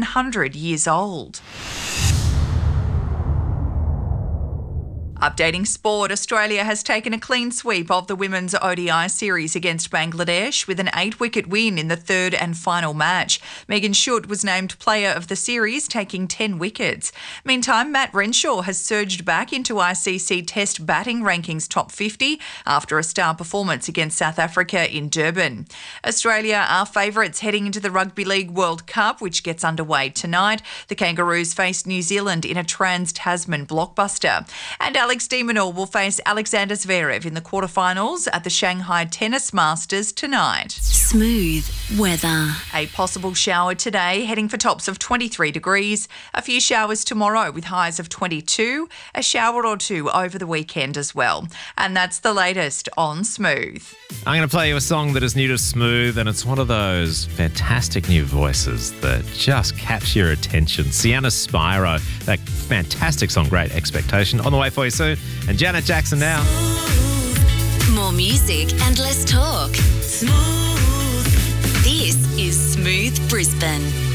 700 years old. Updating sport, Australia has taken a clean sweep of the women's ODI series against Bangladesh with an 8-wicket win in the third and final match. Megan Schutt was named player of the series, taking 10 wickets. Meantime, Matt Renshaw has surged back into ICC Test batting rankings top 50 after a star performance against South Africa in Durban. Australia are favourites heading into the Rugby League World Cup, which gets underway tonight. The Kangaroos face New Zealand in a Trans-Tasman blockbuster. And Alex de Minaur will face Alexander Zverev in the quarterfinals at the Shanghai Tennis Masters tonight. Smooth weather. A possible shower today, heading for tops of 23 degrees. A few showers tomorrow with highs of 22. A shower or two over the weekend as well. And that's the latest on Smooth. I'm going to play you a song that is new to Smooth, and it's one of those fantastic new voices that just capture your attention. Sienna Spiro, that fantastic song, Great Expectation, on the way for you soon. And Janet Jackson now. More music and less talk. Smooth. This is Smooth Brisbane.